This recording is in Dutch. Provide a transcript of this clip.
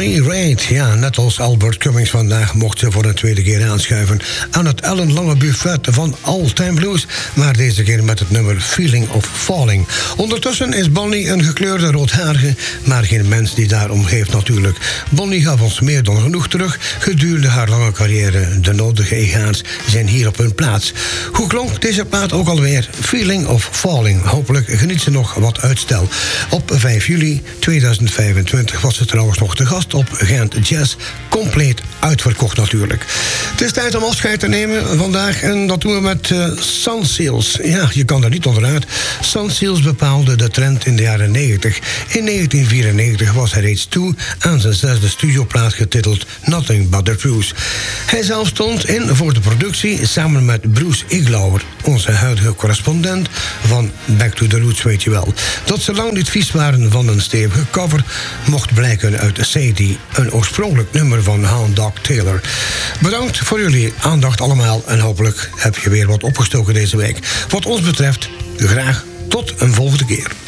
Bonnie Raitt. Ja, net als Albert Cummings vandaag mocht ze voor een tweede keer aanschuiven aan het ellenlange buffet van All Time Blues, maar deze keer met het nummer Feeling of Falling. Ondertussen is Bonnie een gekleurde roodharige, maar geen mens die daarom geeft natuurlijk. Bonnie gaf ons meer dan genoeg terug gedurende haar lange carrière. De nodige ega's zijn hier op hun plaats. Hoe klonk deze plaat ook alweer? Feeling of Falling. Hopelijk geniet ze nog wat uitstel. Op 5 juli 2025 was ze trouwens nog te gast op Gent Jazz. Compleet uitverkocht natuurlijk. Het is tijd om afscheid te nemen vandaag en dat doen we met Sun Seals. Ja, je kan er niet onderuit. Sun Seals bepaalde de trend in de jaren 90. In 1994 was hij reeds toe aan zijn 6e studioplaat getiteld Nothing But The Truth. Hij zelf stond in voor de productie samen met Bruce Iglauer, onze huidige correspondent van Back to the Roots, weet je wel. Dat ze lang niet vies waren van een stevige cover mocht blijken uit Sadie, een oorspronkelijk nummer van Hound Dog Taylor. Bedankt voor jullie aandacht allemaal en hopelijk heb je weer wat opgestoken deze week. Wat ons betreft, graag tot een volgende keer.